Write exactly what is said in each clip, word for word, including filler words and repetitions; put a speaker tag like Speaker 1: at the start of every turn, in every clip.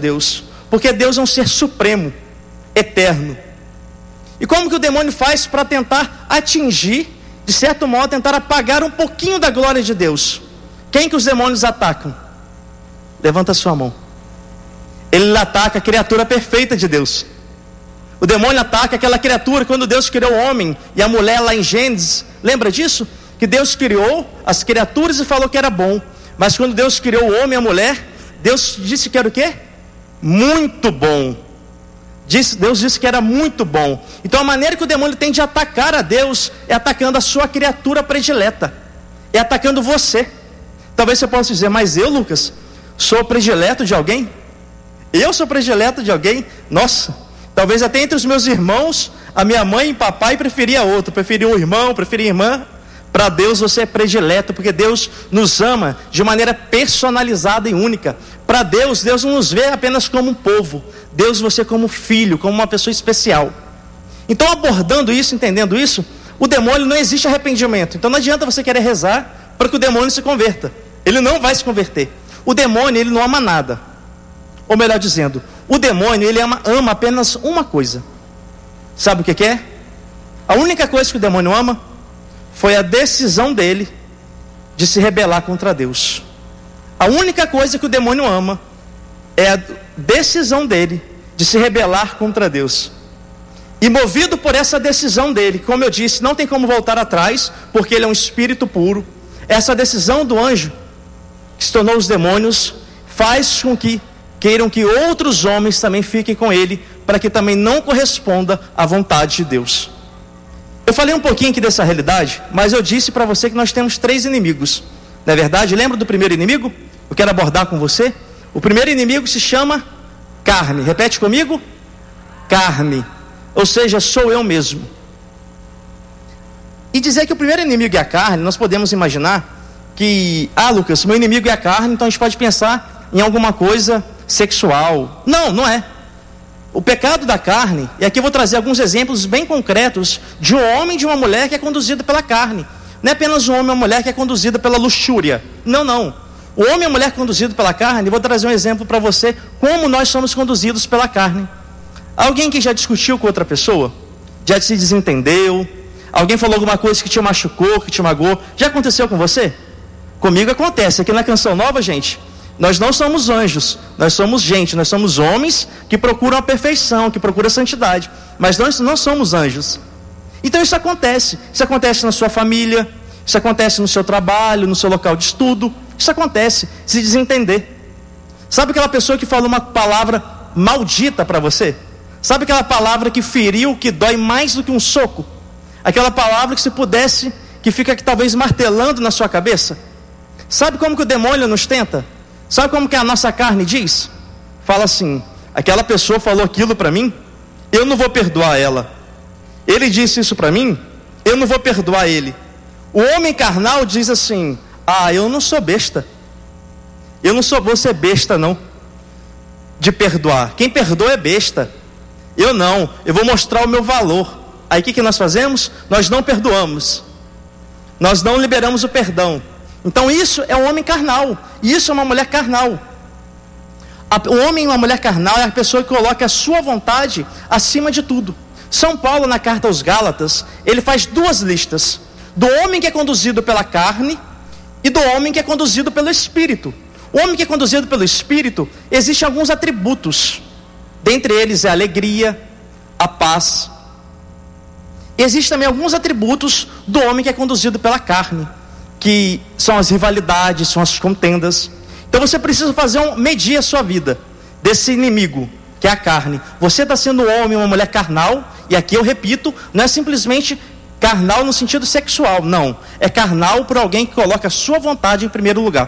Speaker 1: Deus, porque Deus é um ser supremo, eterno. E como que o demônio faz para tentar atingir, de certo modo, tentar apagar um pouquinho da glória de Deus? Quem que os demônios atacam? Levanta a sua mão. Ele ataca a criatura perfeita de Deus. O demônio ataca aquela criatura, quando Deus criou o homem e a mulher lá em Gênesis, lembra disso? Que Deus criou as criaturas e falou que era bom, mas quando Deus criou o homem e a mulher, Deus disse que era o quê? Muito bom. Deus disse que era muito bom. Então a maneira que o demônio tem de atacar a Deus é atacando a sua criatura predileta, é atacando você. Talvez você possa dizer, mas eu, Lucas, sou predileto de alguém? Eu sou predileto de alguém? Nossa, talvez até entre os meus irmãos, a minha mãe e papai preferia outro, preferia um irmão, preferia irmã. Para Deus você é predileto, porque Deus nos ama de maneira personalizada e única. Para Deus, Deus não nos vê apenas como um povo, Deus você como filho, como uma pessoa especial. Então, abordando isso, entendendo isso, o demônio, não existe arrependimento. Então não adianta você querer rezar para que o demônio se converta. Ele não vai se converter. O demônio, ele não ama nada. Ou melhor dizendo, o demônio, ele ama, ama apenas uma coisa. Sabe o que que é? A única coisa que o demônio ama foi a decisão dele de se rebelar contra Deus. A única coisa que o demônio ama é a decisão dele de se rebelar contra Deus. E movido por essa decisão dele, como eu disse, não tem como voltar atrás, porque ele é um espírito puro. Essa decisão do anjo, que se tornou os demônios, faz com que queiram que outros homens também fiquem com ele, para que também não corresponda à vontade de Deus. Eu falei um pouquinho aqui dessa realidade, mas eu disse para você que nós temos três inimigos. Não é verdade? Lembra do primeiro inimigo? Eu quero abordar com você. O primeiro inimigo se chama carne. Repete comigo. Carne. Ou seja, sou eu mesmo. E dizer que o primeiro inimigo é a carne, nós podemos imaginar que, ah, Lucas, meu inimigo é a carne, então a gente pode pensar em alguma coisa sexual. Não, não é. O pecado da carne, e aqui eu vou trazer alguns exemplos bem concretos de um homem e de uma mulher que é conduzido pela carne. Não é apenas um homem e uma mulher que é conduzido pela luxúria. Não, não. O homem e a mulher conduzido pela carne, eu vou trazer um exemplo para você, como nós somos conduzidos pela carne. Alguém que já discutiu com outra pessoa? Já se desentendeu? Alguém falou alguma coisa que te machucou, que te magoou? Já aconteceu com você? Comigo acontece. Aqui na Canção Nova, gente, nós não somos anjos, nós somos gente, nós somos homens que procuram a perfeição, que procuram a santidade, mas nós não somos anjos. Então isso acontece, isso acontece na sua família, isso acontece no seu trabalho, no seu local de estudo, isso acontece, se desentender. Sabe aquela pessoa que falou uma palavra maldita para você? Sabe aquela palavra que feriu, que dói mais do que um soco? Aquela palavra que se pudesse, que fica aqui, talvez martelando na sua cabeça? Sabe como que o demônio nos tenta? Sabe como que a nossa carne diz? Fala assim, aquela pessoa falou aquilo para mim, eu não vou perdoar ela. Ele disse isso para mim, eu não vou perdoar ele. O homem carnal diz assim, ah, eu não sou besta. Eu não sou, vou ser besta não, de perdoar. Quem perdoa é besta. Eu não, eu vou mostrar o meu valor. Aí o que, que nós fazemos? Nós não perdoamos. Nós não liberamos o perdão. Então isso é um homem carnal, isso é uma mulher carnal. O homem e uma mulher carnal é a pessoa que coloca a sua vontade acima de tudo. São Paulo, na carta aos Gálatas, ele faz duas listas: do homem que é conduzido pela carne e do homem que é conduzido pelo Espírito. O homem que é conduzido pelo Espírito, existem alguns atributos. Dentre eles é a alegria, a paz. Existem também alguns atributos do homem que é conduzido pela carne, que são as rivalidades, são as contendas. Então você precisa fazer um, medir a sua vida desse inimigo, que é a carne. Você está sendo um homem, uma mulher carnal, e aqui eu repito, não é simplesmente carnal no sentido sexual, não. É carnal por alguém que coloca a sua vontade em primeiro lugar.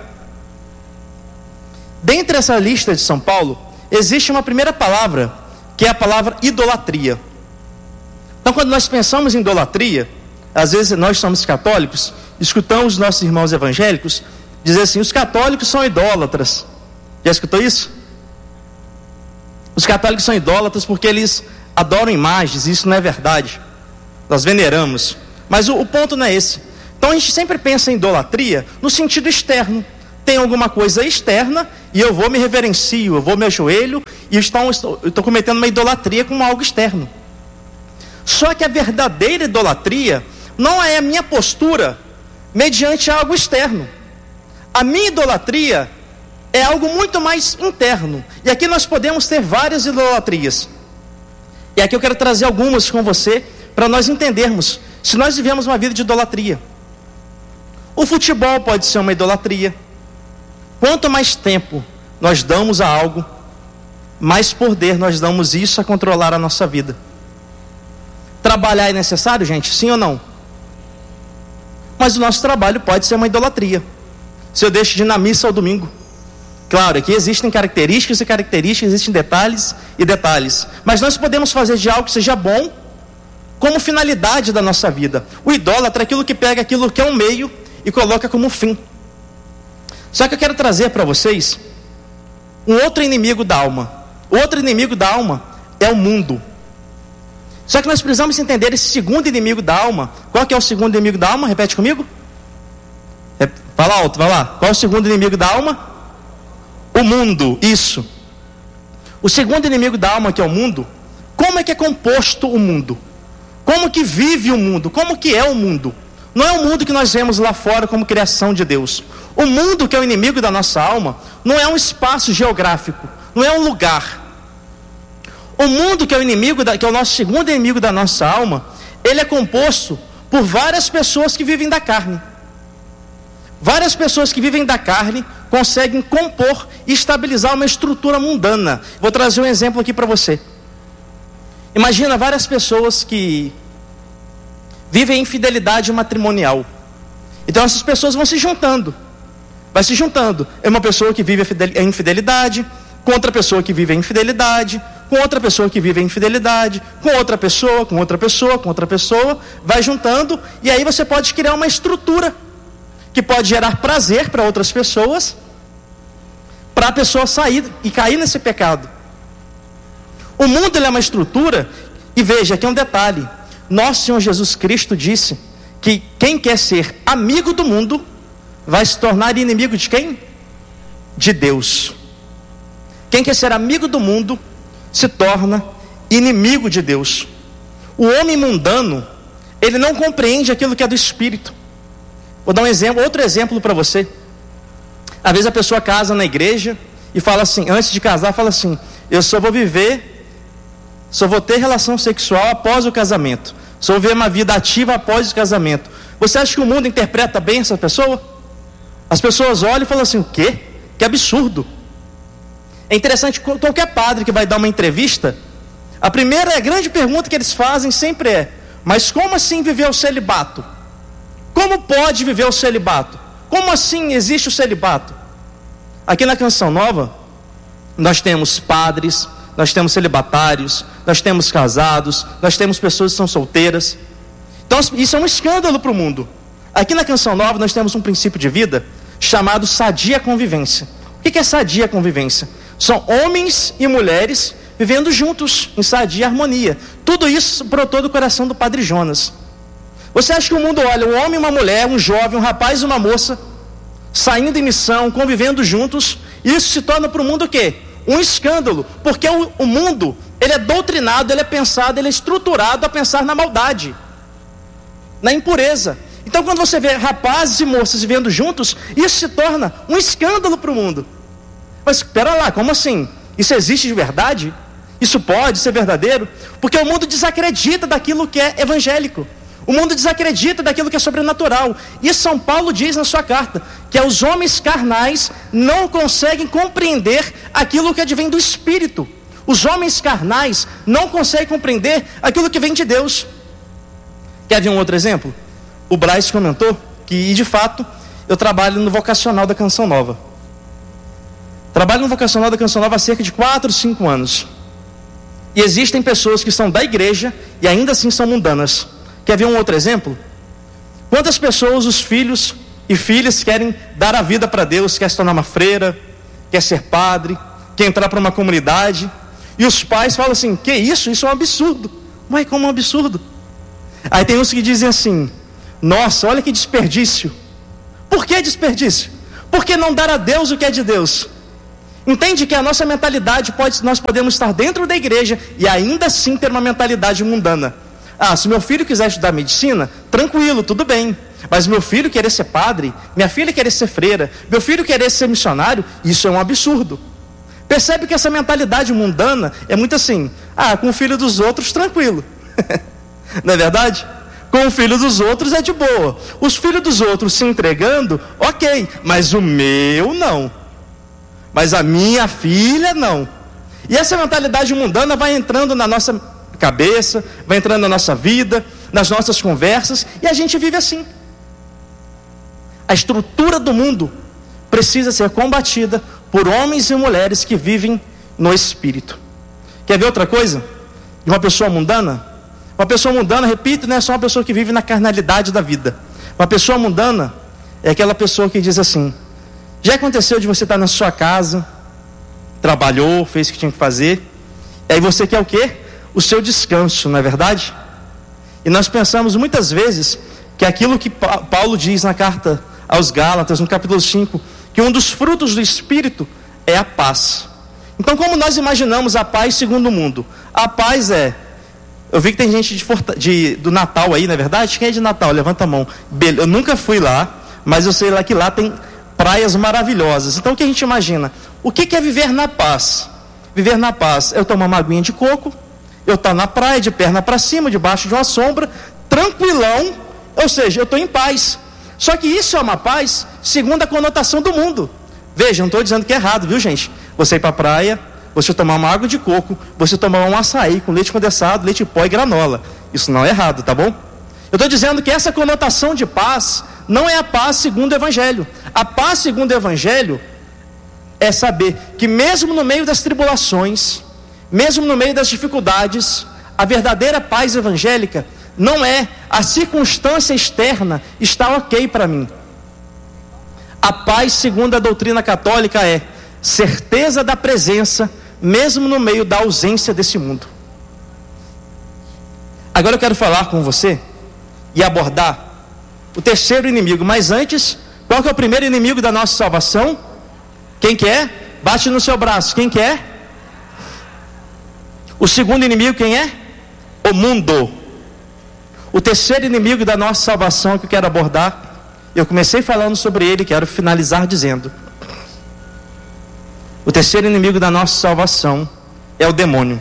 Speaker 1: Dentre essa lista de São Paulo, existe uma primeira palavra, que é a palavra idolatria. Então quando nós pensamos em idolatria, às vezes nós somos católicos, escutamos nossos irmãos evangélicos dizer assim, os católicos são idólatras. Já escutou isso? Os católicos são idólatras porque eles adoram imagens, isso não é verdade. Nós veneramos. Mas o, o ponto não é esse. Então a gente sempre pensa em idolatria no sentido externo, tem alguma coisa externa e eu vou me reverencio, eu vou me ajoelho e estou, estou cometendo uma idolatria com algo externo. Só que a verdadeira idolatria não é a minha postura mediante algo externo. A minha idolatria é algo muito mais interno. E aqui nós podemos ter várias idolatrias. E aqui eu quero trazer algumas com você para nós entendermos se nós vivemos uma vida de idolatria. O futebol pode ser uma idolatria. Quanto mais tempo nós damos a algo, mais poder nós damos isso a controlar a nossa vida. Trabalhar é necessário, gente? Sim ou não? Mas o nosso trabalho pode ser uma idolatria. Se eu deixo de ir na missa ao domingo. Claro, aqui existem características e características, existem detalhes e detalhes. Mas nós podemos fazer de algo que seja bom como finalidade da nossa vida. O idólatra é aquilo que pega aquilo que é um meio e coloca como fim. Só que eu quero trazer para vocês um outro inimigo da alma. O outro inimigo da alma é o mundo. Só que nós precisamos entender esse segundo inimigo da alma. Qual que é o segundo inimigo da alma? Repete comigo. Fala alto, vai lá. Qual é o segundo inimigo da alma? O mundo, isso. O segundo inimigo da alma, que é o mundo. Como é que é composto o mundo? Como que vive o mundo? Como que é o mundo? Não é o mundo que nós vemos lá fora como criação de Deus. O mundo, que é o inimigo da nossa alma, não é um espaço geográfico, não é um lugar. O mundo, que é o inimigo, da, que é o nosso segundo inimigo da nossa alma, ele é composto por várias pessoas que vivem da carne. Várias pessoas que vivem da carne conseguem compor e estabilizar uma estrutura mundana. Vou trazer um exemplo aqui para você. Imagina várias pessoas que vivem infidelidade matrimonial. Então essas pessoas vão se juntando. Vai se juntando. É uma pessoa que vive a infidelidade, com outra pessoa que vive a infidelidade, com outra pessoa que vive a infidelidade, com outra pessoa, com outra pessoa, com outra pessoa, vai juntando, e aí você pode criar uma estrutura que pode gerar prazer para outras pessoas, para a pessoa sair e cair nesse pecado. O mundo, ele é uma estrutura, e veja, aqui é um detalhe, nosso Senhor Jesus Cristo disse que quem quer ser amigo do mundo, vai se tornar inimigo de quem? De Deus. Quem quer ser amigo do mundo, se torna inimigo de Deus. O homem mundano, ele não compreende aquilo que é do Espírito. Vou dar um exemplo, outro exemplo para você. Às vezes a pessoa casa na igreja e fala assim, antes de casar, fala assim, eu só vou viver, só vou ter relação sexual após o casamento, só vou viver uma vida ativa após o casamento. Você acha que o mundo interpreta bem essa pessoa? As pessoas olham e falam assim, o quê? Que absurdo. É interessante, qualquer padre que vai dar uma entrevista, a primeira e a grande pergunta que eles fazem sempre é, mas como assim viver o celibato? Como pode viver o celibato? Como assim existe o celibato? Aqui na Canção Nova, nós temos padres, nós temos celibatários, nós temos casados, nós temos pessoas que são solteiras. Então isso é um escândalo para o mundo. Aqui na Canção Nova nós temos um princípio de vida chamado sadia convivência. O que é sadia convivência? São homens e mulheres vivendo juntos em sadia harmonia. Tudo isso brotou do coração do Padre Jonas. Você acha que o mundo olha um homem e uma mulher, um jovem, um rapaz e uma moça, saindo em missão, convivendo juntos, e isso se torna para o mundo o quê? Um escândalo, porque o, o mundo, ele é doutrinado, ele é pensado, ele é estruturado a pensar na maldade, na impureza. Então quando você vê rapazes e moças vivendo juntos, isso se torna um escândalo para o mundo. Mas espera lá, como assim? Isso existe de verdade? Isso pode ser verdadeiro? Porque o mundo desacredita daquilo que é evangélico. O mundo desacredita daquilo que é sobrenatural. E São Paulo diz na sua carta que os homens carnais não conseguem compreender aquilo que advém do Espírito. Os homens carnais não conseguem compreender aquilo que vem de Deus. Quer ver um outro exemplo? O Braz comentou que, de fato, eu trabalho no vocacional da Canção Nova. Trabalho no vocacional da Canção Nova há cerca de quatro, cinco anos. E existem pessoas que são da igreja e ainda assim são mundanas. Quer ver um outro exemplo? Quantas pessoas, os filhos e filhas querem dar a vida para Deus, quer se tornar uma freira, quer ser padre, quer entrar para uma comunidade, e os pais falam assim, que isso? Isso é um absurdo. Mas como um absurdo? Aí tem uns que dizem assim, nossa, olha que desperdício. Por que desperdício? Por que não dar a Deus o que é de Deus? Entende que a nossa mentalidade pode, nós podemos estar dentro da igreja e ainda assim ter uma mentalidade mundana. Ah, se meu filho quiser estudar medicina, tranquilo, tudo bem. Mas meu filho querer ser padre, minha filha querer ser freira, meu filho querer ser missionário, isso é um absurdo. Percebe que essa mentalidade mundana é muito assim: ah, com o filho dos outros, tranquilo. Não é verdade? Com o filho dos outros é de boa. Os filhos dos outros se entregando, ok, mas o meu não. Mas a minha filha não. E essa mentalidade mundana vai entrando na nossa cabeça, vai entrando na nossa vida, nas nossas conversas, e a gente vive assim. A estrutura do mundo precisa ser combatida por homens e mulheres que vivem no Espírito. Quer ver outra coisa? De uma pessoa mundana? Uma pessoa mundana, repito, não é só uma pessoa que vive na carnalidade da vida. Uma pessoa mundana é aquela pessoa que diz assim: já aconteceu de você estar na sua casa, trabalhou, fez o que tinha que fazer, e aí você quer o quê? O seu descanso, não é verdade? E nós pensamos muitas vezes que aquilo que Paulo diz na carta aos Gálatas, no capítulo cinco, que um dos frutos do Espírito é a paz. Então, como nós imaginamos a paz segundo o mundo? A paz é... Eu vi que tem gente de Forta... de... do Natal aí, não é verdade? Quem é de Natal? Levanta a mão. Eu nunca fui lá, mas eu sei lá que lá tem praias maravilhosas. Então, o que a gente imagina? O que é viver na paz? Viver na paz é eu tomar uma aguinha de coco, eu estar na praia, de perna para cima, debaixo de uma sombra, tranquilão, ou seja, eu estou em paz. Só que isso é uma paz segundo a conotação do mundo. Veja, não estou dizendo que é errado, viu, gente? Você ir para a praia, você tomar uma água de coco, você tomar um açaí com leite condensado, leite em pó e granola. Isso não é errado, tá bom? Eu estou dizendo que essa conotação de paz não é a paz segundo o Evangelho. A paz segundo o Evangelho é saber que mesmo no meio das tribulações, mesmo no meio das dificuldades, a verdadeira paz evangélica não é a circunstância externa está ok para mim. A paz segundo a doutrina católica é certeza da presença, mesmo no meio da ausência desse mundo. Agora eu quero falar com você e abordar o terceiro inimigo. Mas antes, qual que é o primeiro inimigo da nossa salvação? Quem que é? Bate no seu braço. Quem que é? O segundo inimigo quem é? O mundo. O terceiro inimigo da nossa salvação que eu quero abordar, eu comecei falando sobre ele, quero finalizar dizendo: o terceiro inimigo da nossa salvação é o demônio.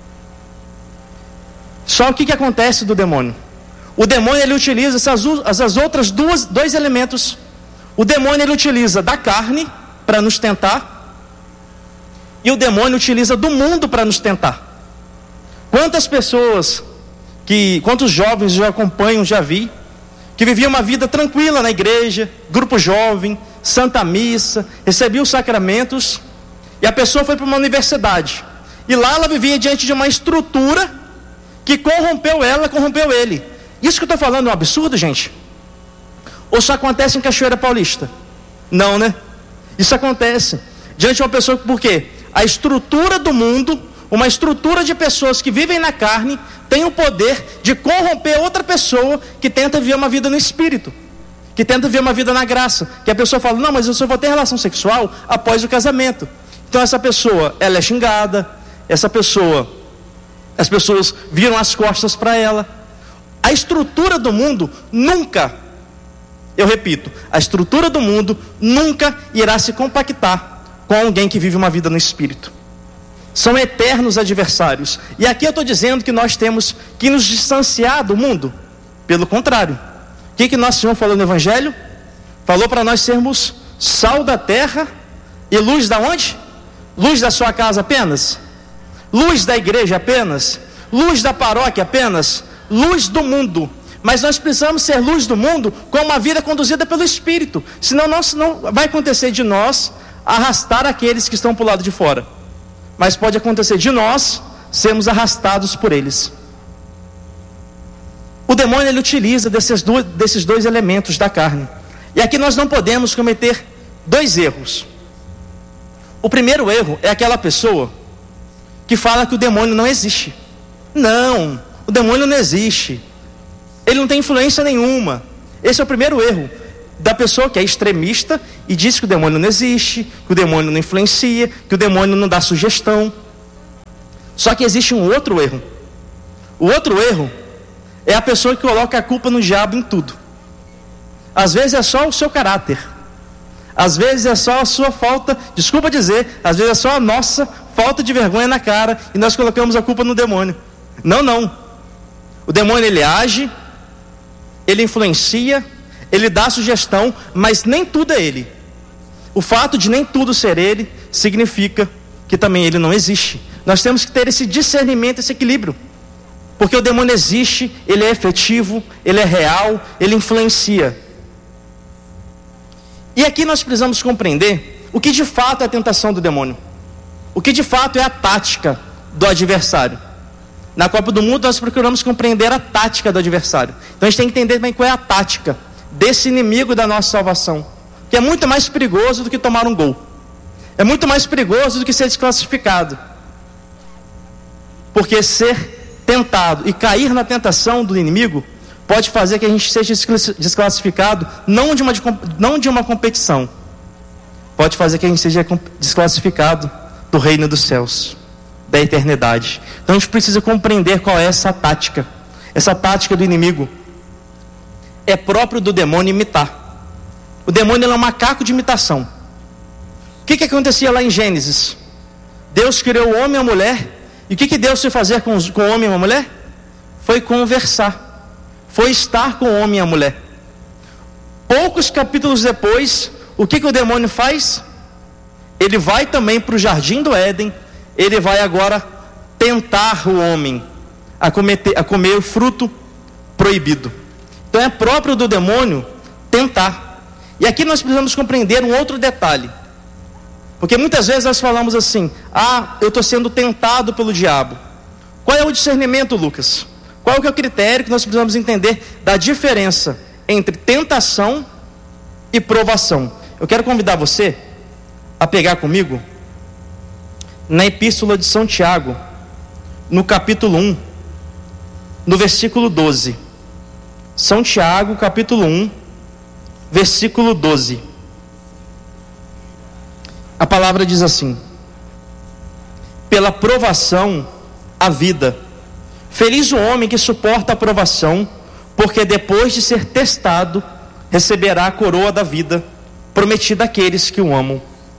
Speaker 1: Só o que, que acontece do demônio? O demônio ele utiliza essas, essas outras duas, dois elementos. O demônio ele utiliza da carne para nos tentar, e o demônio utiliza do mundo para nos tentar. Quantas pessoas, que, quantos jovens já acompanham, já vi, que viviam uma vida tranquila na igreja, grupo jovem, santa missa, recebia os sacramentos, e a pessoa foi para uma universidade, e lá ela vivia diante de uma estrutura que corrompeu ela, corrompeu ele. Isso que eu estou falando é um absurdo, gente? Ou só acontece em Cachoeira Paulista? Não, né? Isso acontece diante de uma pessoa, por quê? A estrutura do mundo, uma estrutura de pessoas que vivem na carne, tem o poder de corromper outra pessoa que tenta viver uma vida no Espírito, que tenta viver uma vida na graça, que a pessoa fala: não, mas eu só vou ter relação sexual após o casamento. Então essa pessoa, ela é xingada, essa pessoa, as pessoas viram as costas para ela. A estrutura do mundo nunca, eu repito, a estrutura do mundo nunca irá se compactar com alguém que vive uma vida no Espírito. São eternos adversários. E aqui eu estou dizendo que nós temos que nos distanciar do mundo. Pelo contrário, o que, que nosso Senhor falou no Evangelho? Falou para nós sermos sal da terra e luz da onde? Luz da sua casa apenas? Luz da igreja apenas? Luz da paróquia apenas? Luz do mundo. Mas nós precisamos ser luz do mundo com uma vida conduzida pelo Espírito. Senão nós, não vai acontecer de nós arrastar aqueles que estão para o lado de fora. Mas pode acontecer de nós sermos arrastados por eles. O demônio ele utiliza desses dois, desses dois elementos da carne. E aqui nós não podemos cometer dois erros. O primeiro erro é aquela pessoa que fala que o demônio não existe. Não, o demônio não existe. Ele não tem influência nenhuma. Esse é o primeiro erro. da pessoa que é extremista e diz que o demônio não existe, que o demônio não influencia, que o demônio não dá sugestão. Só que existe um outro erro. O outro erro é a pessoa que coloca a culpa no diabo em tudo. Às vezes é só o seu caráter. Às vezes é só a sua falta, desculpa dizer, às vezes é só a nossa falta de vergonha na cara e nós colocamos a culpa no demônio. Não, não. O demônio, ele age, ele influencia, ele dá sugestão, mas nem tudo é ele. O fato de nem tudo ser ele significa que também ele não existe. Nós temos que ter esse discernimento, esse equilíbrio. Porque o demônio existe, ele é efetivo, ele é real, ele influencia. E aqui nós precisamos compreender o que de fato é a tentação do demônio. O que de fato é a tática do adversário. Na Copa do Mundo nós procuramos compreender a tática do adversário. Então a gente tem que entender bem qual é a tática desse inimigo da nossa salvação. Que é muito mais perigoso do que tomar um gol. É muito mais perigoso do que ser desclassificado. Porque ser tentado e cair na tentação do inimigo pode fazer que a gente seja desclassificado não de uma, não de uma competição. Pode fazer que a gente seja desclassificado do reino dos céus, da eternidade. Então a gente precisa compreender qual é essa tática. Essa tática do inimigo é próprio do demônio imitar. O demônio é um macaco de imitação. O que, que acontecia lá em Gênesis? Deus criou o homem e a mulher. E o que, que Deus foi fazer com, os, com o homem e a mulher? Foi conversar. Foi estar com o homem e a mulher. Poucos capítulos depois, o que, que o demônio faz? Ele vai também para o jardim do Éden. Ele vai agora tentar o homem a, cometer, a comer o fruto proibido. Então é próprio do demônio tentar. E aqui nós precisamos compreender um outro detalhe. Porque muitas vezes nós falamos assim: ah, eu estou sendo tentado pelo diabo. Qual é o discernimento, Lucas? Qual é o critério que nós precisamos entender da diferença entre tentação e provação? Eu quero convidar você a pegar comigo na Epístola de São Tiago, no capítulo um, no versículo doze. São Tiago, capítulo um, versículo doze. A palavra diz assim: pela provação a vida. Feliz o homem que suporta a provação, porque depois de ser testado, receberá a coroa da vida, prometida àqueles que o amam.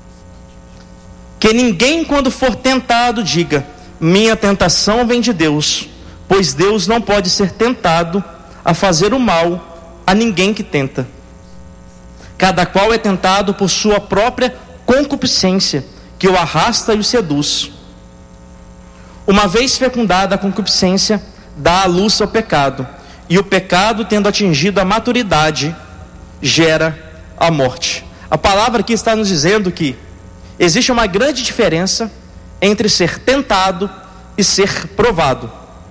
Speaker 1: Que ninguém, quando for tentado, diga: minha tentação vem de Deus, pois Deus não pode ser tentado a fazer o mal a ninguém que tenta. Cada qual é tentado por sua própria concupiscência, que o arrasta e o seduz. Uma vez fecundada a concupiscência, dá à luz ao pecado, e o pecado, tendo atingido a maturidade, gera a morte. A palavra aqui está nos dizendo que existe uma grande diferença entre ser tentado e ser provado.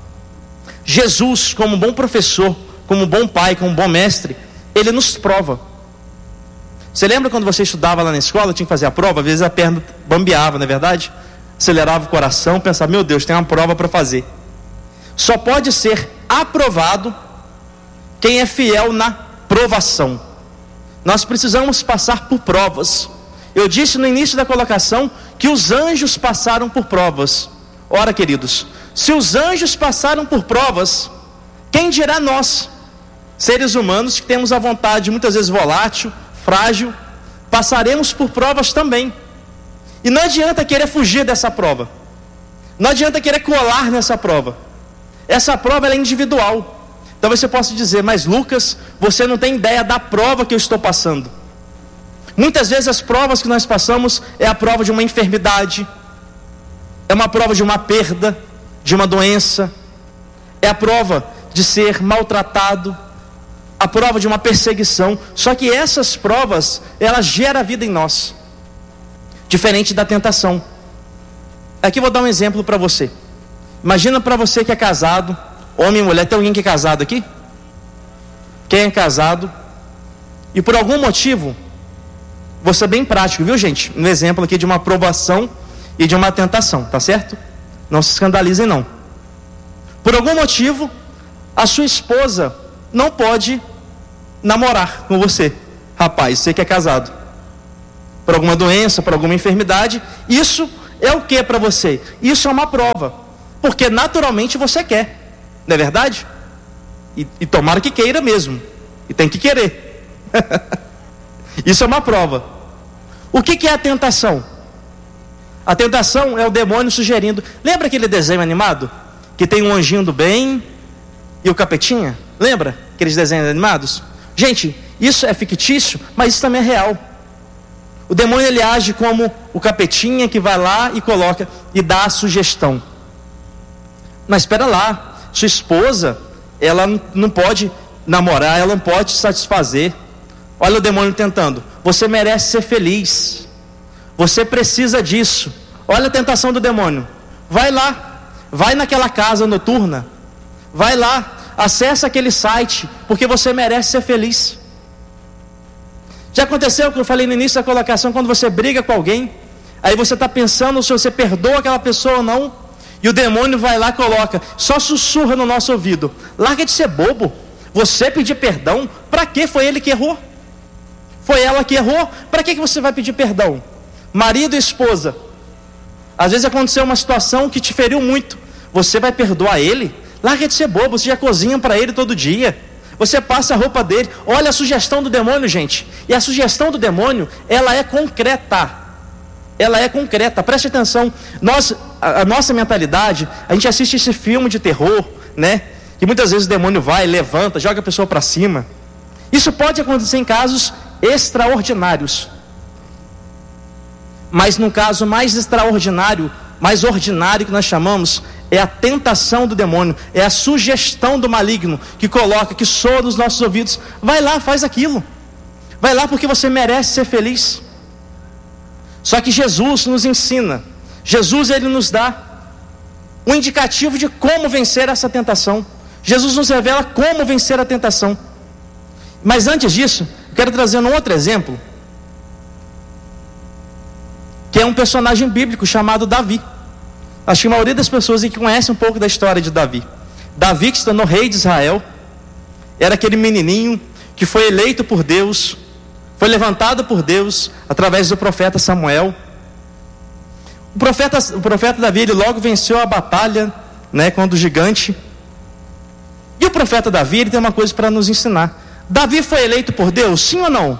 Speaker 1: Jesus, como bom professor, como bom pai, como bom mestre, ele nos prova. Você lembra quando você estudava lá na escola, tinha que fazer a prova? Às vezes a perna bambeava, não é verdade? Acelerava o coração, pensava: meu Deus, tem uma prova para fazer. Só pode ser aprovado quem é fiel na provação. Nós precisamos passar por provas. Eu disse no início da colocação que os anjos passaram por provas. Ora, queridos, se os anjos passaram por provas, quem dirá nós, seres humanos que temos a vontade muitas vezes volátil, frágil, passaremos por provas também. E não adianta querer fugir dessa prova. Não adianta querer colar nessa prova. Essa prova ela é individual. Talvez você possa dizer: mas Lucas, você não tem ideia da prova que eu estou passando. Muitas vezes as provas que nós passamos é a prova de uma enfermidade, é uma prova de uma perda, de uma doença, é a prova de ser maltratado, a prova de uma perseguição. Só que essas provas, elas geram a vida em nós, diferente da tentação. Aqui eu vou dar um exemplo para você. Imagina para você que é casado, homem e mulher. Tem alguém que é casado aqui? Quem é casado e por algum motivo, vou ser bem prático, viu, gente? Um exemplo aqui de uma provação e de uma tentação, tá certo? Não se escandalizem não. Por algum motivo, a sua esposa não pode namorar com você. Rapaz, você que é casado, por alguma doença, por alguma enfermidade, isso é o que para você? Isso é uma prova, porque naturalmente você quer, não é verdade? E, e tomara que queira mesmo, e tem que querer. Isso é uma prova. O que, que é a tentação? A tentação é o demônio sugerindo. Lembra aquele desenho animado? Que tem um anjinho do bem e o capetinha? Lembra aqueles desenhos animados? Gente, isso é fictício, mas isso também é real. O demônio, ele age como o capetinha que vai lá e coloca e dá a sugestão. Mas espera lá, sua esposa, ela não pode namorar, ela não pode te satisfazer. Olha o demônio tentando. Você merece ser feliz. Você precisa disso. Olha a tentação do demônio. Vai lá, vai naquela casa noturna, vai lá, acessa aquele site, porque você merece ser feliz. Já aconteceu o que eu falei no início da colocação, quando você briga com alguém, aí você está pensando se você perdoa aquela pessoa ou não, e o demônio vai lá e coloca, só sussurra no nosso ouvido: larga de ser bobo, você pedir perdão, para que foi ele que errou? Foi ela que errou, para que você vai pedir perdão? Marido e esposa, às vezes aconteceu uma situação que te feriu muito, você vai perdoar ele? Larga de ser bobo, você já cozinha para ele todo dia, você passa a roupa dele. Olha a sugestão do demônio, gente. E a sugestão do demônio, ela é concreta. Ela é concreta, preste atenção. Nós, a, a nossa mentalidade, a gente assiste esse filme de terror, né? Que muitas vezes o demônio vai, levanta, joga a pessoa para cima. Isso pode acontecer em casos extraordinários. Mas no caso mais extraordinário, mais ordinário que nós chamamos, é a tentação do demônio, é a sugestão do maligno, que coloca, que soa nos nossos ouvidos: vai lá, faz aquilo, vai lá porque você merece ser feliz. Só que Jesus nos ensina, Jesus, ele nos dá um indicativo de como vencer essa tentação. Jesus nos revela como vencer a tentação. Mas antes disso, eu quero trazer um outro exemplo, que é um personagem bíblico chamado Davi. Acho que a maioria das pessoas aqui conhece um pouco da história de Davi. Davi, que se tornou rei de Israel, era aquele menininho que foi eleito por Deus, foi levantado por Deus através do profeta Samuel. O profeta, o profeta Davi, ele logo venceu a batalha, né, contra o gigante. E o profeta Davi, ele tem uma coisa para nos ensinar. Davi foi eleito por Deus, sim ou não?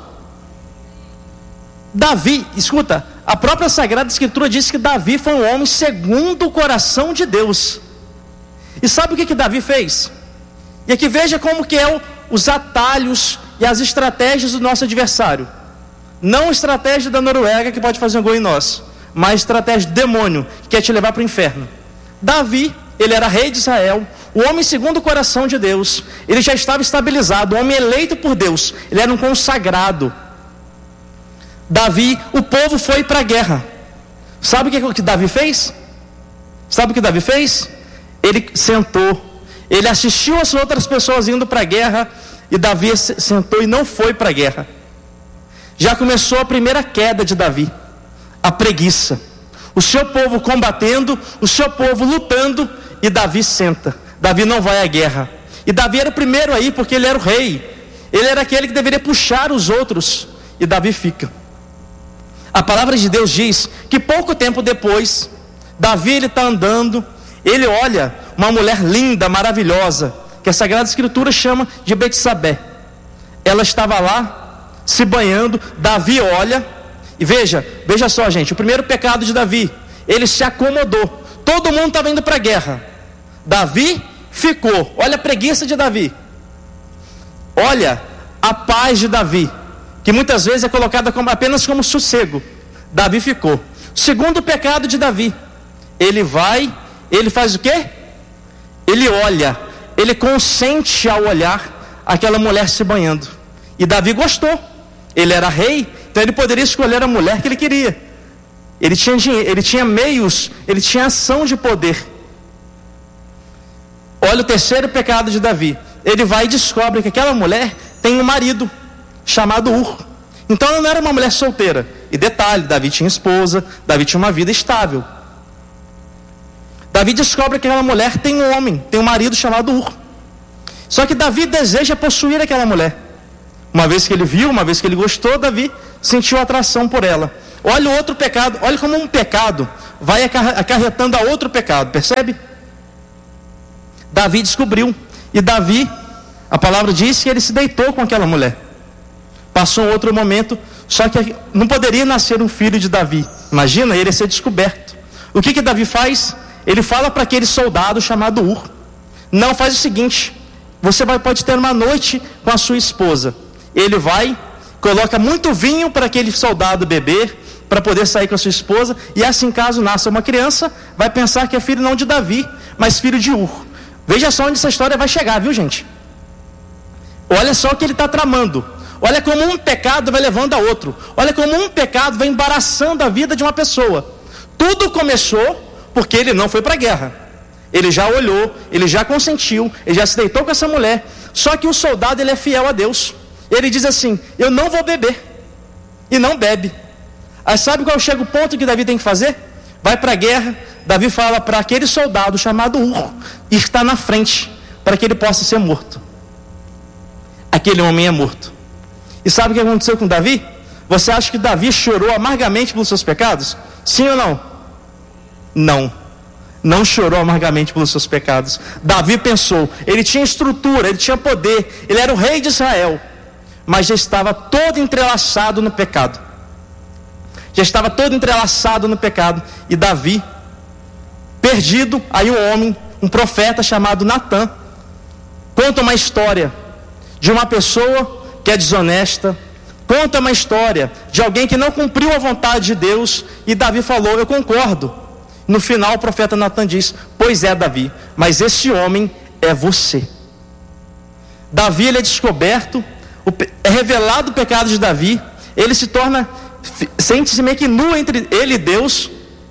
Speaker 1: Davi, escuta, a própria Sagrada Escritura diz que Davi foi um homem segundo o coração de Deus. E sabe o que que Davi fez? E aqui veja como que é o, os atalhos e as estratégias do nosso adversário. Não estratégia da Noruega, que pode fazer um gol em nós, mas estratégia do demônio, que quer te levar para o inferno. Davi, ele era rei de Israel, o homem segundo o coração de Deus. Ele já estava estabilizado, o homem eleito por Deus, ele era um consagrado. Davi, o povo foi para a guerra. Sabe o que, que Davi fez? Sabe o que Davi fez? Ele sentou, ele assistiu as outras pessoas indo para a guerra, e Davi sentou e não foi para a guerra. Já começou a primeira queda de Davi, a preguiça. O seu povo combatendo, o seu povo lutando, e Davi senta. Davi não vai à guerra. E Davi era o primeiro aí, porque ele era o rei, ele era aquele que deveria puxar os outros, e Davi fica. A palavra de Deus diz que pouco tempo depois, Davi, ele está andando, ele olha uma mulher linda, maravilhosa, que a Sagrada Escritura chama de Betsabé. Ela estava lá, se banhando. Davi olha, e veja, veja só, gente, o primeiro pecado de Davi, ele se acomodou. Todo mundo estava indo para a guerra, Davi ficou. Olha a preguiça de Davi, olha a paz de Davi, que muitas vezes é colocada como, apenas como sossego. Davi ficou. Segundo pecado de Davi, ele vai, ele faz o quê? Ele olha, ele consente ao olhar aquela mulher se banhando. E Davi gostou, ele era rei, então ele poderia escolher a mulher que ele queria. Ele tinha dinheiro, ele tinha meios, ele tinha ação de poder. Olha o terceiro pecado de Davi, ele vai e descobre que aquela mulher tem um marido chamado Ur. Então ela não era uma mulher solteira. E detalhe, Davi tinha esposa, Davi tinha uma vida estável. Davi descobre que aquela mulher tem um homem, tem um marido chamado Ur. Só que Davi deseja possuir aquela mulher. Uma vez que ele viu, uma vez que ele gostou, Davi sentiu atração por ela. Olha o outro pecado, olha como um pecado vai acarretando a outro pecado, percebe? Davi descobriu, e Davi, a palavra diz que ele se deitou com aquela mulher. Passou um outro momento, só que não poderia nascer um filho de Davi. Imagina, ele ia ser descoberto. O que que Davi faz? Ele fala para aquele soldado chamado Ur: não, faz o seguinte, você vai, pode ter uma noite com a sua esposa. Ele vai, coloca muito vinho para aquele soldado beber, para poder sair com a sua esposa, e assim, caso nasça uma criança, vai pensar que é filho não de Davi, mas filho de Ur. Veja só onde essa história vai chegar, viu, gente? Olha só o que ele está tramando. Olha como um pecado vai levando a outro. Olha como um pecado vai embaraçando a vida de uma pessoa. Tudo começou porque ele não foi para a guerra. Ele já olhou, ele já consentiu, ele já se deitou com essa mulher. Só que o soldado, ele é fiel a Deus. Ele diz assim: eu não vou beber. E não bebe. Aí sabe qual chega o ponto que Davi tem que fazer? Vai para a guerra. Davi fala para aquele soldado chamado Ur estar na frente, para que ele possa ser morto. Aquele homem é morto. E sabe o que aconteceu com Davi? Você acha que Davi chorou amargamente pelos seus pecados? Sim ou não? Não. Não chorou amargamente pelos seus pecados. Davi pensou, ele tinha estrutura, ele tinha poder, ele era o rei de Israel, mas já estava todo entrelaçado no pecado. Já estava todo entrelaçado no pecado. E Davi, perdido, aí um homem, um profeta chamado Natã, conta uma história de uma pessoa que é desonesta, conta uma história de alguém que não cumpriu a vontade de Deus, e Davi falou: eu concordo. No final o profeta Natã diz: pois é, Davi, mas esse homem é você. Davi, ele é descoberto, é revelado o pecado de Davi, ele se torna, sente-se meio que nu entre ele e Deus.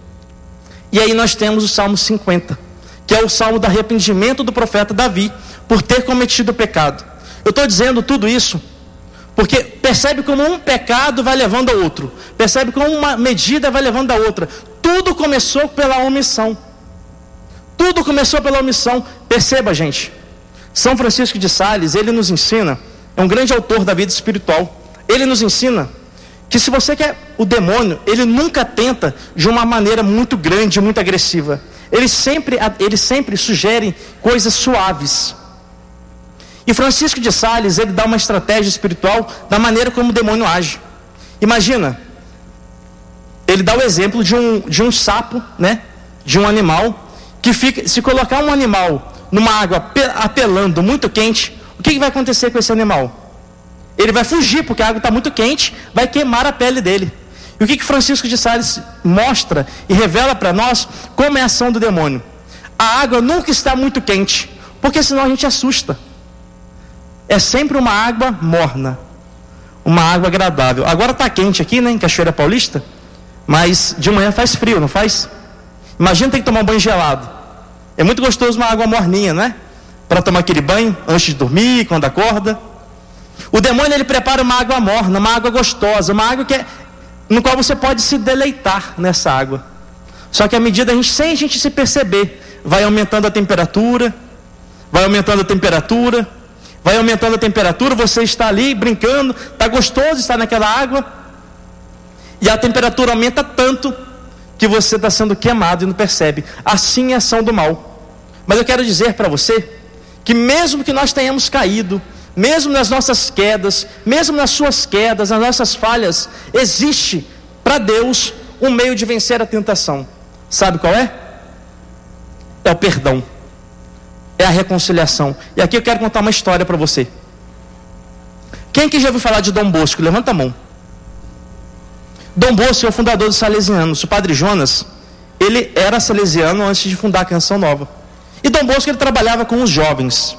Speaker 1: E aí nós temos o Salmo cinquenta, que é o salmo do arrependimento do profeta Davi, por ter cometido o pecado. Eu estou dizendo tudo isso porque percebe como um pecado vai levando a outro, percebe como uma medida vai levando a outra. Tudo começou pela omissão. Tudo começou pela omissão. Perceba, gente, São Francisco de Sales, ele nos ensina, é um grande autor da vida espiritual, ele nos ensina que se você quer o demônio, ele nunca tenta de uma maneira muito grande, muito agressiva. Ele sempre, ele sempre sugere coisas suaves. E Francisco de Sales, ele dá uma estratégia espiritual da maneira como o demônio age. Imagina, ele dá o exemplo de um, de um sapo, né? De um animal, que fica, se colocar um animal numa água apelando, muito quente, o que, que vai acontecer com esse animal? Ele vai fugir, porque a água está muito quente, vai queimar a pele dele. E o que, que Francisco de Sales mostra e revela para nós? Como é a ação do demônio. A água nunca está muito quente, porque senão a gente assusta. É sempre uma água morna, uma água agradável. Agora está quente aqui, né, em Cachoeira Paulista, mas de manhã faz frio, não faz? Imagina ter que tomar um banho gelado. É muito gostoso uma água morninha, né? Para tomar aquele banho antes de dormir, quando acorda. O demônio, ele prepara uma água morna, uma água gostosa, uma água que é, no qual você pode se deleitar nessa água. Só que à medida, a gente, sem a gente se perceber, vai aumentando a temperatura, vai aumentando a temperatura, vai aumentando a temperatura, você está ali brincando, está gostoso estar naquela água, e a temperatura aumenta tanto que você está sendo queimado e não percebe. Assim é a ação do mal. Mas eu quero dizer para você que mesmo que nós tenhamos caído, mesmo nas nossas quedas, mesmo nas suas quedas, nas nossas falhas, existe para Deus um meio de vencer a tentação. Sabe qual é? É o perdão, é a reconciliação. E aqui eu quero contar uma história para você. Quem que já ouviu falar de Dom Bosco? Levanta a mão. Dom Bosco é o fundador dos salesianos. O padre Jonas, ele era salesiano antes de fundar a Canção Nova. E Dom Bosco, ele trabalhava com os jovens.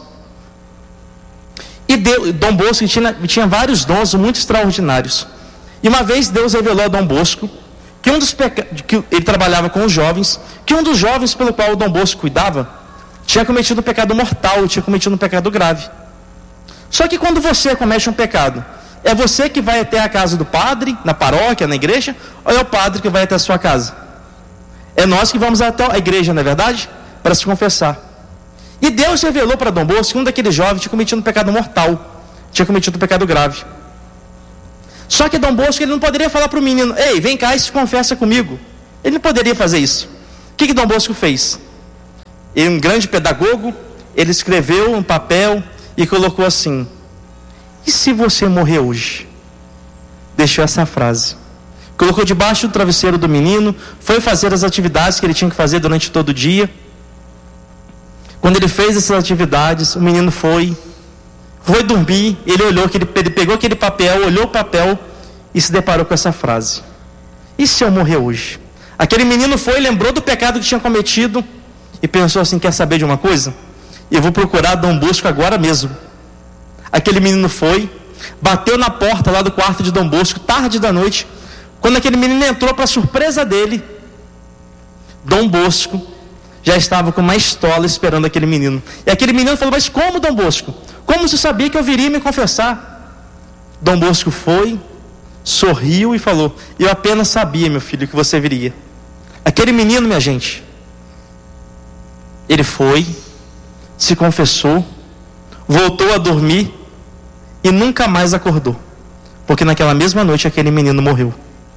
Speaker 1: E Deus, Dom Bosco tinha, tinha vários dons muito extraordinários. E uma vez Deus revelou a Dom Bosco que um dos peca... que ele trabalhava com os jovens, que um dos jovens pelo qual o Dom Bosco cuidava tinha cometido um pecado mortal, tinha cometido um pecado grave. Só que quando você comete um pecado, é você que vai até a casa do padre, na paróquia, na igreja, ou é o padre que vai até a sua casa? É nós que vamos até a igreja, não é verdade? Para se confessar. E Deus revelou para Dom Bosco que um daqueles jovens tinha cometido um pecado mortal, tinha cometido um pecado grave. Só que Dom Bosco, ele não poderia falar para o menino: ei, vem cá e se confessa comigo. Ele não poderia fazer isso. O que que Dom Bosco fez? Ele, um grande pedagogo, ele escreveu um papel e colocou assim: e se você morrer hoje? Deixou essa frase. Colocou debaixo do travesseiro do menino, foi fazer as atividades que ele tinha que fazer durante todo o dia. Quando ele fez essas atividades, o menino foi, foi dormir, ele olhou, ele pegou aquele papel, olhou o papel e se deparou com essa frase: e se eu morrer hoje? Aquele menino foi, lembrou do pecado que tinha cometido e pensou assim: quer saber de uma coisa? Eu vou procurar Dom Bosco agora mesmo. Aquele menino foi, bateu na porta lá do quarto de Dom Bosco, tarde da noite. Quando aquele menino entrou, para surpresa dele, Dom Bosco já estava com uma estola esperando aquele menino. E aquele menino falou: mas como, Dom Bosco? Como você sabia que eu viria me confessar? Dom Bosco foi, sorriu e falou: eu apenas sabia, meu filho, que você viria. Aquele menino, minha gente, ele foi, se confessou, voltou a dormir e nunca mais acordou, porque naquela mesma noite aquele menino morreu.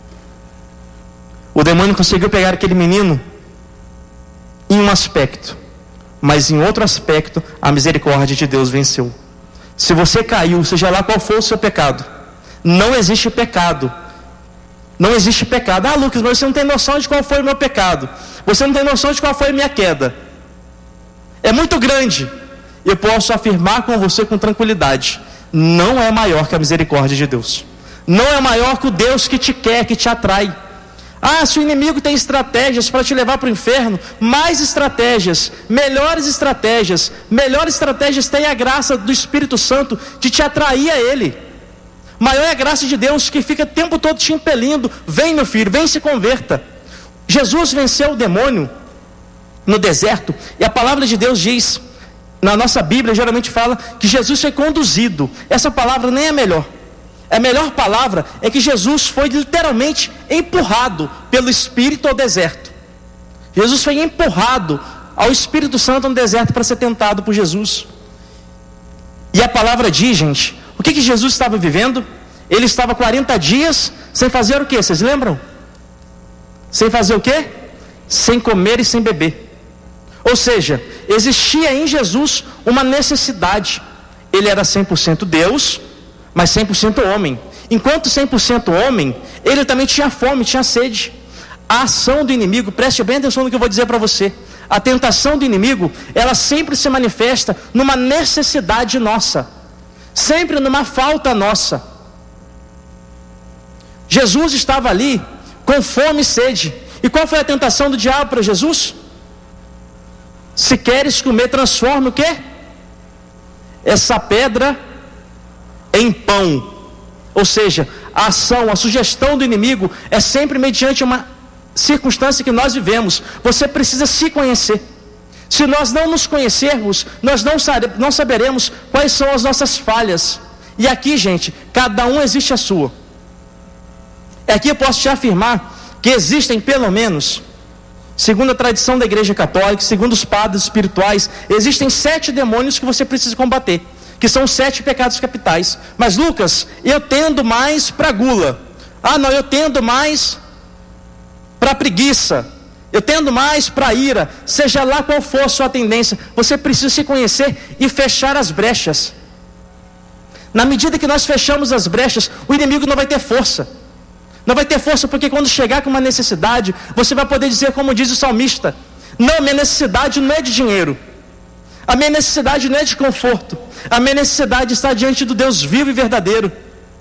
Speaker 1: O demônio conseguiu pegar aquele menino em um aspecto, mas em outro aspecto a misericórdia de Deus venceu. Se você caiu, seja lá qual for o seu pecado, não existe pecado. Não existe pecado. Ah, Lucas, mas você não tem noção de qual foi o meu pecado. Você não tem noção de qual foi a minha queda. É muito grande. Eu posso afirmar com você com tranquilidade: não é maior que a misericórdia de Deus. Não é maior que o Deus que te quer, que te atrai. Ah, se o inimigo tem estratégias para te levar para o inferno, mais estratégias, melhores estratégias, melhores estratégias tem a graça do Espírito Santo de te atrair a Ele. Maior é a graça de Deus que fica o tempo todo te impelindo: vem, meu filho, vem, se converta. Jesus venceu o demônio no deserto, e a palavra de Deus diz, na nossa Bíblia geralmente fala que Jesus foi conduzido. Essa palavra nem é melhor. A melhor palavra é que Jesus foi literalmente empurrado pelo Espírito ao deserto. Jesus foi empurrado ao Espírito Santo no deserto para ser tentado por Jesus. E a palavra diz, gente, o que que Jesus estava vivendo? Ele estava quarenta dias sem fazer o quê? Vocês lembram? Sem fazer o quê? Sem comer e sem beber. Ou seja, existia em Jesus uma necessidade. Ele era cem por cento Deus, mas cem por cento homem. Enquanto cem por cento homem, ele também tinha fome, tinha sede. A ação do inimigo, preste bem atenção no que eu vou dizer para você. A tentação do inimigo, ela sempre se manifesta numa necessidade nossa, sempre numa falta nossa. Jesus estava ali com fome e sede. E qual foi a tentação do diabo para Jesus? Se queres comer, transforme o quê? Essa pedra em pão. Ou seja, a ação, a sugestão do inimigo é sempre mediante uma circunstância que nós vivemos. Você precisa se conhecer. Se nós não nos conhecermos, nós não, sabe, não saberemos quais são as nossas falhas. E aqui, gente, cada um existe a sua. Aqui eu posso te afirmar que existem pelo menos, segundo a tradição da Igreja Católica, segundo os padres espirituais, existem sete demônios que você precisa combater, que são os sete pecados capitais. Mas Lucas, eu tendo mais para gula. Ah não, eu tendo mais para preguiça. Eu tendo mais para ira. Seja lá qual for a sua tendência, você precisa se conhecer e fechar as brechas. Na medida que nós fechamos as brechas, o inimigo não vai ter força. Não vai ter força, porque quando chegar com uma necessidade, você vai poder dizer como diz o salmista: não, minha necessidade não é de dinheiro, a minha necessidade não é de conforto, a minha necessidade está diante do Deus vivo e verdadeiro.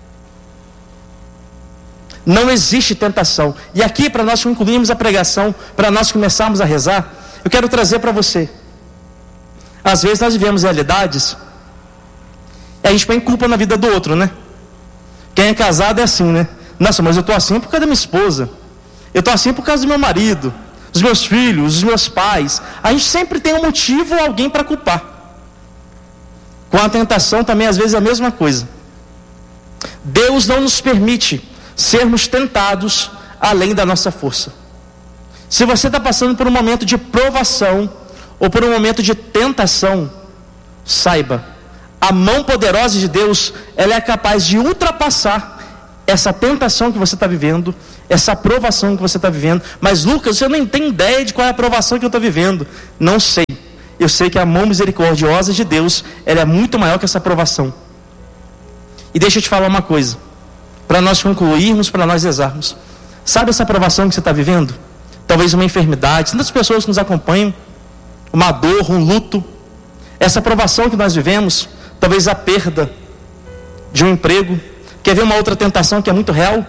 Speaker 1: Não existe tentação. E aqui, para nós concluirmos a pregação, para nós começarmos a rezar, eu quero trazer para você. Às vezes nós vivemos realidades e a gente põe culpa na vida do outro, né? Quem é casado é assim, né? Nossa, mas eu estou assim por causa da minha esposa, eu estou assim por causa do meu marido, dos meus filhos, dos meus pais. A gente sempre tem um motivo ou alguém para culpar. Com a tentação também às vezes é a mesma coisa. Deus não nos permite sermos tentados além da nossa força. Se você está passando por um momento de provação ou por um momento de tentação, saiba, A mão poderosa de Deus, ela é capaz de ultrapassar essa tentação que você está vivendo, essa aprovação que você está vivendo. Mas Lucas, você não tem ideia de qual é a aprovação que eu estou vivendo. Não sei. Eu sei que a mão misericordiosa de Deus, ela é muito maior que essa aprovação. E deixa eu te falar uma coisa, para nós concluirmos, para nós rezarmos. Sabe essa aprovação que você está vivendo? Talvez uma enfermidade, tantas pessoas que nos acompanham, uma dor, um luto. Essa aprovação que nós vivemos, talvez a perda de um emprego. Quer ver uma outra tentação que é muito real?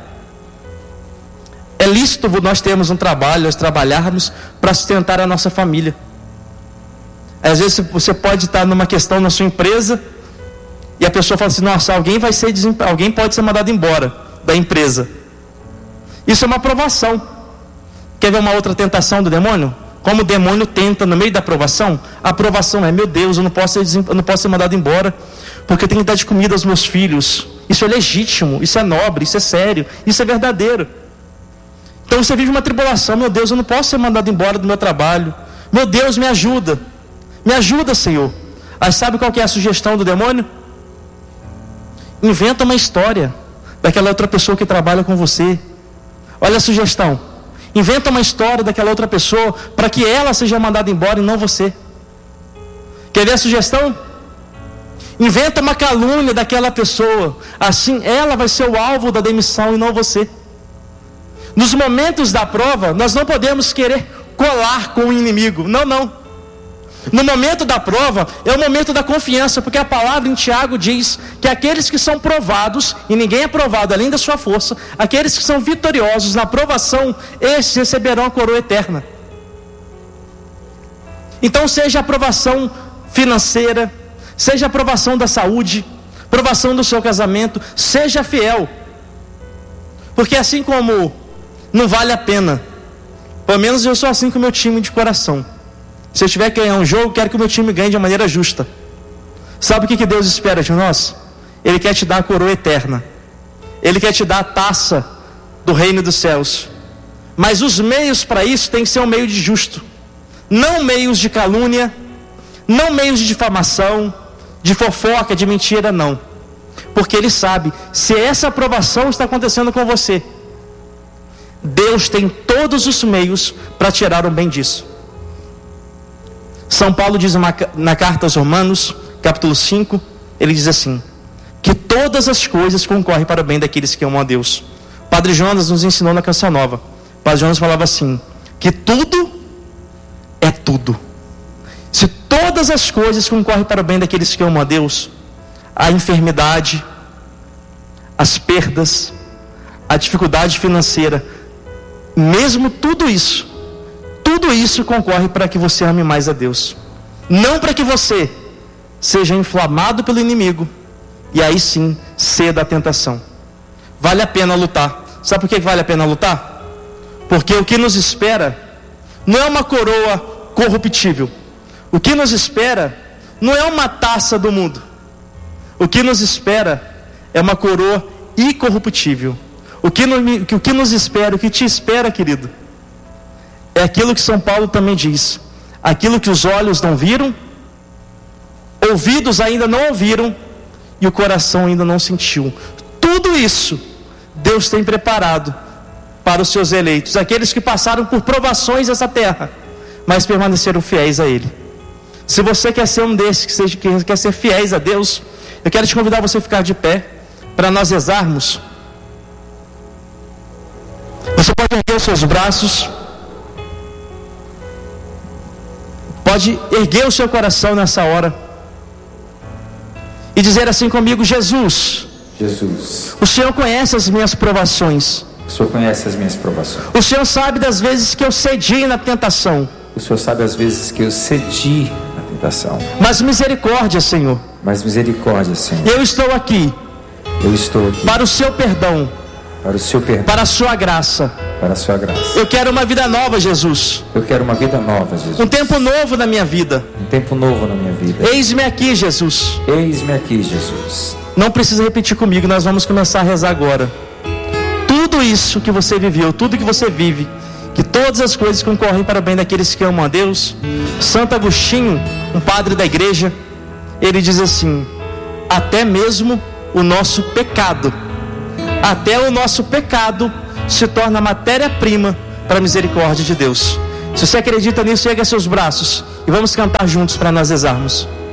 Speaker 1: É lícito nós termos um trabalho, nós trabalharmos para sustentar a nossa família. Às vezes você pode estar numa questão na sua empresa e a pessoa fala assim: nossa, alguém vai ser desempre... alguém pode ser mandado embora da empresa. Isso é uma aprovação. Quer ver uma outra tentação do demônio? Como o demônio tenta no meio da aprovação? A aprovação é: meu Deus, eu não posso ser, desem... eu não posso ser mandado embora, porque eu tenho que dar de comida aos meus filhos. Isso é legítimo, isso é nobre, isso é sério, isso é verdadeiro. Então você vive uma tribulação: meu Deus, eu não posso ser mandado embora do meu trabalho. Meu Deus, me ajuda. Me ajuda, Senhor. Aí sabe qual que é a sugestão do demônio? Inventa uma história daquela outra pessoa que trabalha com você. Olha a sugestão. Inventa uma história daquela outra pessoa para que ela seja mandada embora e não você. Quer ver a sugestão? Inventa uma calúnia daquela pessoa. Assim ela vai ser o alvo da demissão e não você. Nos momentos da prova, nós não podemos querer colar com o inimigo. Não, não. No momento da prova, é o momento da confiança, porque a palavra em Tiago diz que aqueles que são provados, e ninguém é provado além da sua força, aqueles que são vitoriosos na provação, esses receberão a coroa eterna. Então seja a provação financeira, seja a provação da saúde, provação do seu casamento, seja fiel. Porque assim como não vale a pena, pelo menos eu sou assim com o meu time de coração. Se eu tiver que ganhar um jogo, quero que o meu time ganhe de maneira justa. Sabe o que Deus espera de nós? Ele quer te dar a coroa eterna. Ele quer te dar a taça do reino dos céus. Mas os meios para isso tem que ser um meio de justo. Não meios de calúnia, não meios de difamação, de fofoca, de mentira, não. Porque Ele sabe, se essa aprovação está acontecendo com você, Deus tem todos os meios para tirar o bem disso. São Paulo diz uma, na carta aos Romanos, capítulo cinco, ele diz assim: que todas as coisas concorrem para o bem daqueles que amam a Deus. Padre Jonas nos ensinou na Canção Nova. Padre Jonas falava assim: que tudo é tudo. Se todas as coisas concorrem para o bem daqueles que amam a Deus, a enfermidade, as perdas, a dificuldade financeira, mesmo tudo isso, tudo isso concorre para que você ame mais a Deus. Não para que você seja inflamado pelo inimigo e aí sim ceda à tentação. Vale a pena lutar. Sabe por que vale a pena lutar? Porque o que nos espera não é uma coroa corruptível. O que nos espera não é uma taça do mundo. O que nos espera é uma coroa incorruptível. O que, no, o que nos espera, o que te espera, querido, é aquilo que São Paulo também diz: aquilo que os olhos não viram, ouvidos ainda não ouviram e o coração ainda não sentiu. Tudo isso Deus tem preparado para os seus eleitos, aqueles que passaram por provações nessa terra, mas permaneceram fiéis a Ele. Se você quer ser um desses que, seja, que quer ser fiéis a Deus, eu quero te convidar a você ficar de pé para nós rezarmos. Você pode erguer os seus braços, pode erguer o seu coração nessa hora e dizer assim comigo: Jesus,
Speaker 2: Jesus,
Speaker 1: o Senhor conhece as minhas provações.
Speaker 2: O Senhor conhece as minhas provações.
Speaker 1: O Senhor sabe das vezes que eu cedi na tentação.
Speaker 2: O Senhor sabe as vezes que eu cedi na tentação.
Speaker 1: Mas misericórdia, Senhor.
Speaker 2: Mas misericórdia, Senhor.
Speaker 1: Eu estou aqui.
Speaker 2: Eu estou aqui
Speaker 1: para o seu perdão.
Speaker 2: Para o seu perdão.
Speaker 1: Para a sua graça.
Speaker 2: Para a sua graça.
Speaker 1: Eu quero uma vida nova, Jesus.
Speaker 2: Eu quero uma vida nova, Jesus.
Speaker 1: Um tempo novo na minha vida.
Speaker 2: Um tempo novo na minha vida.
Speaker 1: Eis-me aqui, Jesus.
Speaker 2: Eis-me aqui, Jesus.
Speaker 1: Não precisa repetir comigo, nós vamos começar a rezar agora. Tudo isso que você viveu, tudo que você vive, que todas as coisas concorrem para o bem daqueles que amam a Deus. Santo Agostinho, um padre da igreja, ele diz assim: até mesmo o nosso pecado, até o nosso pecado se torna matéria-prima para a misericórdia de Deus. Se você acredita nisso, erga seus braços e vamos cantar juntos para nós rezarmos.